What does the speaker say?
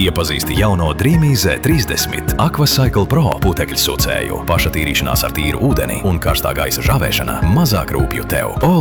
Iepazīsti jauno Dreamy Z30 Aquacycle Pro putekļsūcēju. Paša tīrīšanās ar tīru ūdeni un karstā gaisa žavēšana mazāk rūpju tev.